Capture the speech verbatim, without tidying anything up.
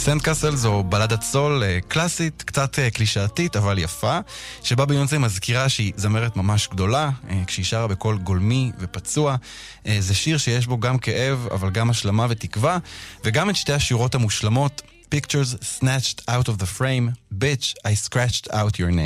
סנדקאסל זו בלדת סול קלאסית, קצת קלישאתית אבל יפה, שבה ביונסה מזכירה שהיא זמרת ממש גדולה, כשהיא שרה בקול גולמי ופצוע. זה שיר שיש בו גם כאב אבל גם השלמה ותקווה, וגם את שתי השורות המושלמות, Pictures snatched out of the frame, Bitch, I scratched out your name.